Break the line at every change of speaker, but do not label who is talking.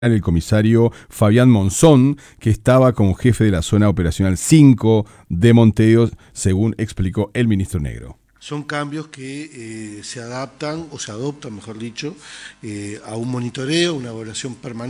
el comisario Fabián Monzón, que estaba como jefe de la zona operacional 5 de Montevideo, según explicó el ministro Negro.
Son cambios que se adaptan, o se adoptan, mejor dicho, a un monitoreo, una evaluación permanente